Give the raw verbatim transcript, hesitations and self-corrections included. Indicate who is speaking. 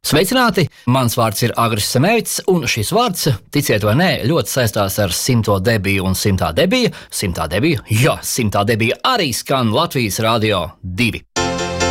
Speaker 1: Sveicināti! Mans vārds ir Agris Semevics, un šis vārds, ticiet vai nē, ļoti saistās ar simto debiju un simtā debija. Simtā debija, jā, simtā debija arī skan Latvijas Rādio divi.